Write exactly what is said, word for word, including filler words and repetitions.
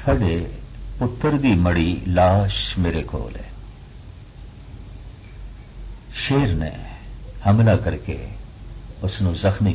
थड़े पुत्र दी मड़ी लाश मेरे कोल है। शेर ने हमला करके उसनों जख्मी